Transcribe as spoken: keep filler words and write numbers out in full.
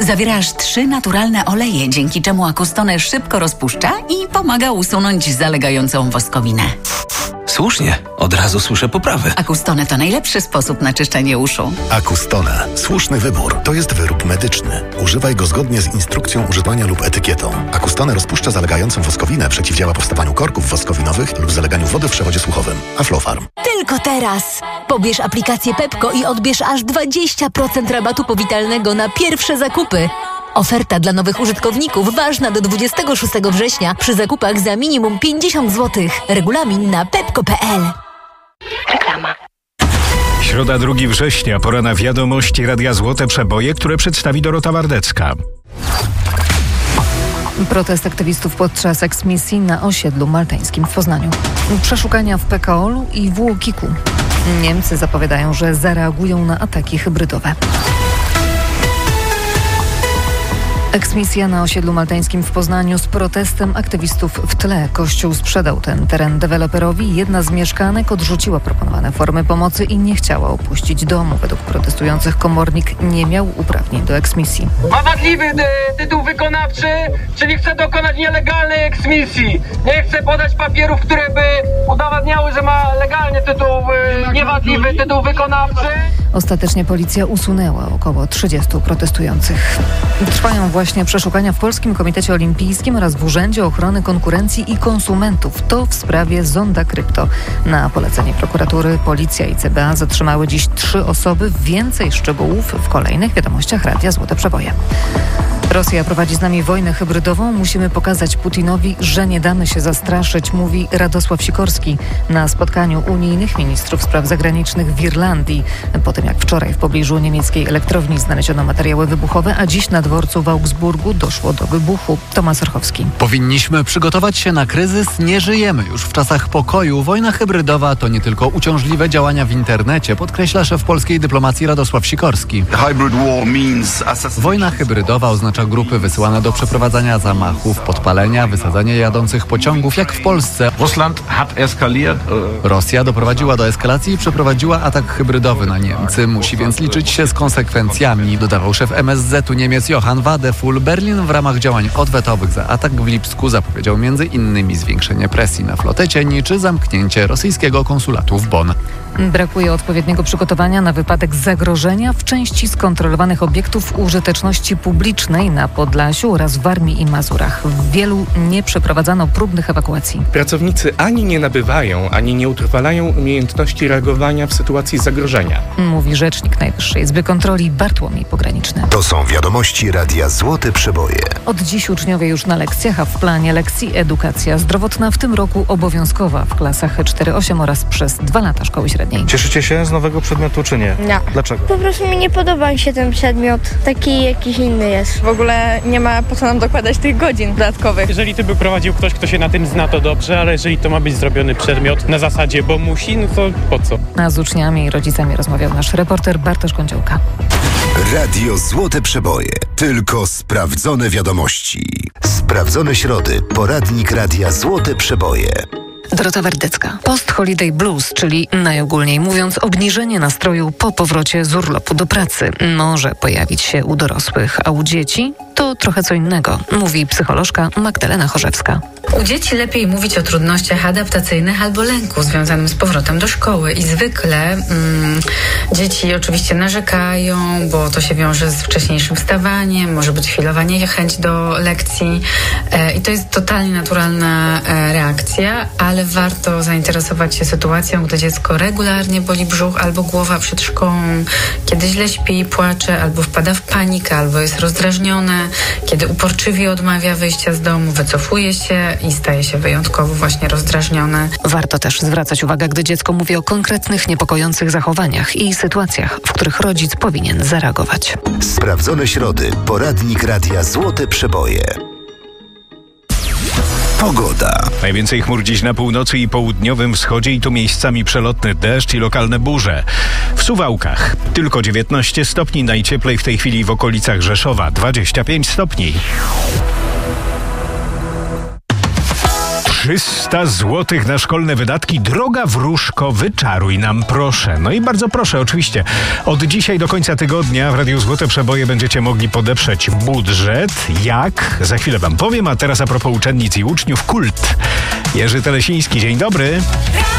Zawiera aż trzy naturalne oleje, dzięki czemu Acustone szybko rozpuszcza i pomaga usunąć zalegającą woskowinę. Słusznie, od razu słyszę poprawy. Acustone to najlepszy sposób na czyszczenie uszu. Acustone. Słuszny wybór. To jest wyrób medyczny. Używaj go zgodnie z instrukcją używania lub etykietą. Acustone rozpuszcza zalegającą woskowinę, przeciwdziała powstawaniu korków woskowinowych lub zaleganiu wody w przewodzie słuchowym. Aflofarm. Tylko teraz! Pobierz aplikację Pepko i odbierz aż dwadzieścia procent rabatu powitalnego na pierwsze zakupy. Oferta dla nowych użytkowników ważna do dwudziestego szóstego września przy zakupach za minimum pięćdziesiąt złotych. Regulamin na pepko kropka pe el. Reklama. Środa drugiego września, pora na wiadomości Radia Złote Przeboje, które przedstawi Dorota Wardecka. Protest aktywistów podczas eksmisji na osiedlu maltańskim w Poznaniu. Przeszukania w P K O L-u i w Łukiku. Niemcy zapowiadają, że zareagują na ataki hybrydowe. Eksmisja na osiedlu maltańskim w Poznaniu z protestem aktywistów w tle. Kościół sprzedał ten teren deweloperowi. Jedna z mieszkanek odrzuciła proponowane formy pomocy i nie chciała opuścić domu. Według protestujących komornik nie miał uprawnień do eksmisji. Ma wadliwy ty- tytuł wykonawczy, czyli chce dokonać nielegalnej eksmisji. Nie chce podać papierów, które by udowadniały, że ma legalnie tytuł, y, niewadliwy tytuł wykonawczy. Ostatecznie policja usunęła około trzydziestu protestujących. Trwają właśnie przeszukania w Polskim Komitecie Olimpijskim oraz w Urzędzie Ochrony Konkurencji i Konsumentów. To w sprawie Zonda Krypto. Na polecenie prokuratury policja i C B A zatrzymały dziś trzy osoby. Więcej szczegółów w kolejnych wiadomościach Radia Złote Przeboje. Rosja prowadzi z nami wojnę hybrydową. Musimy pokazać Putinowi, że nie damy się zastraszyć, mówi Radosław Sikorski na spotkaniu unijnych ministrów spraw zagranicznych w Irlandii. Po tym jak wczoraj w pobliżu niemieckiej elektrowni znaleziono materiały wybuchowe, a dziś na dworcu w Augsburgu doszło do wybuchu. Tomasz Orchowski. Powinniśmy przygotować się na kryzys. Nie żyjemy już w czasach pokoju. Wojna hybrydowa to nie tylko uciążliwe działania w internecie, podkreśla szef polskiej dyplomacji Radosław Sikorski. Wojna hybrydowa oznacza grupy wysyłane do przeprowadzania zamachów, podpalenia, wysadzania jadących pociągów, jak w Polsce. Rosja doprowadziła do eskalacji i przeprowadziła atak hybrydowy na Niemcy. Musi więc liczyć się z konsekwencjami, dodawał szef M S Z-u Niemiec Johann Wadefull. Berlin w ramach działań odwetowych za atak w Lipsku zapowiedział między innymi zwiększenie presji na flotę cieni czy zamknięcie rosyjskiego konsulatu w Bonn. Brakuje odpowiedniego przygotowania na wypadek zagrożenia w części skontrolowanych obiektów użyteczności publicznej na Podlasiu oraz w Warmii i Mazurach. W wielu nie przeprowadzano próbnych ewakuacji. Pracownicy ani nie nabywają, ani nie utrwalają umiejętności reagowania w sytuacji zagrożenia. Mówi rzecznik Najwyższej Izby Kontroli Bartłomiej Pograniczny. To są wiadomości Radia Złote Przeboje. Od dziś uczniowie już na lekcjach, a w planie lekcji edukacja zdrowotna w tym roku obowiązkowa w klasach cztery osiem oraz przez dwa lata szkoły średniej. Cieszycie się z nowego przedmiotu czy nie? Nie. Dlaczego? Po prostu mi nie podoba mi się ten przedmiot. Taki jakiś inny jest. W ogóle nie ma po co nam dokładać tych godzin dodatkowych. Jeżeli ty by prowadził ktoś, kto się na tym zna, to dobrze, ale jeżeli to ma być zrobiony przedmiot na zasadzie, bo musi, no to po co? A z uczniami i rodzicami rozmawiał nasz reporter Bartosz Kądziołka. Radio Złote Przeboje. Tylko sprawdzone wiadomości. Sprawdzone środy. Poradnik Radia Złote Przeboje. Dorota Wardecka. Post-holiday blues, czyli najogólniej mówiąc obniżenie nastroju po powrocie z urlopu do pracy, może pojawić się u dorosłych, a u dzieci to trochę co innego, mówi psycholożka Magdalena Chorzewska. U dzieci lepiej mówić o trudnościach adaptacyjnych albo lęku związanym z powrotem do szkoły i zwykle mm, dzieci oczywiście narzekają, bo to się wiąże z wcześniejszym wstawaniem, może być chwilowa niechęć do lekcji e, i to jest totalnie naturalna e, reakcja, ale warto zainteresować się sytuacją, gdy dziecko regularnie boli brzuch albo głowa przed szkołą, kiedy źle śpi, płacze, albo wpada w panikę, albo jest rozdrażnione, kiedy uporczywie odmawia wyjścia z domu, wycofuje się i staje się wyjątkowo właśnie rozdrażnione. Warto też zwracać uwagę, gdy dziecko mówi o konkretnych, niepokojących zachowaniach i sytuacjach, w których rodzic powinien zareagować. Sprawdzone środy. Poradnik Radia Złote Przeboje. Pogoda. Najwięcej chmur dziś na północy i południowym wschodzie i tu miejscami przelotny deszcz i lokalne burze. W Suwałkach tylko dziewiętnaście stopni, najcieplej w tej chwili w okolicach Rzeszowa dwadzieścia pięć stopni. trzysta złotych na szkolne wydatki. Droga wróżko, wyczaruj nam proszę. No i bardzo proszę, oczywiście. Od dzisiaj do końca tygodnia w Radiu Złote Przeboje będziecie mogli podeprzeć budżet. Jak? Za chwilę wam powiem, a teraz a propos uczennic i uczniów, kult. Jerzy Telesiński, dzień dobry.